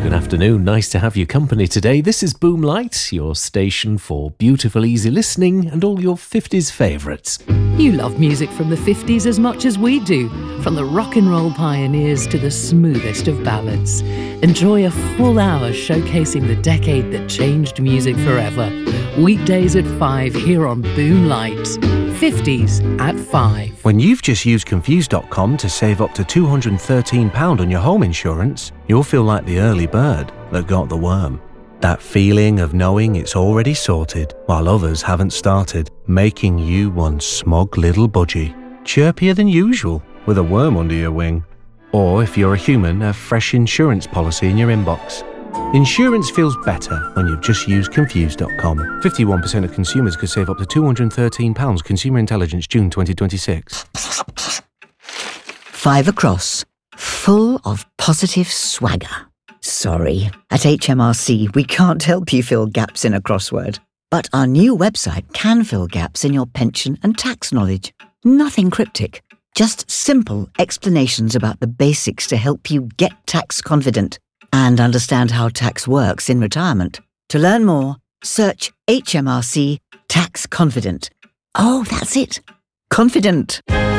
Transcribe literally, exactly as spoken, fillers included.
Good afternoon, nice to have your company today. This is Boomlight, your station for beautiful, easy listening and all your fifties favourites. You love music from the fifties as much as we do, from the rock and roll pioneers to the smoothest of ballads. Enjoy a full hour showcasing the decade that changed music forever. Weekdays at five here on Boomlight. fifties at five. When you've just used Confused dot com to save up to two hundred and thirteen pounds on your home insurance, you'll feel like the early bird that got the worm. That feeling of knowing it's already sorted while others haven't started, making you one smug little budgie, chirpier than usual with a worm under your wing. Or if you're a human, a fresh insurance policy in your inbox. Insurance feels better when you've just used Confused dot com. fifty-one percent of consumers could save up to two hundred and thirteen pounds. Consumer Intelligence, June twenty twenty-six. Five across, full of positive swagger. Sorry, at H M R C we can't help you fill gaps in a crossword. But our new website can fill gaps in your pension and tax knowledge. Nothing cryptic, just simple explanations about the basics to help you get tax confident and understand how tax works in retirement. To learn more, search H M R C Tax Confident. Oh, that's it. Confident.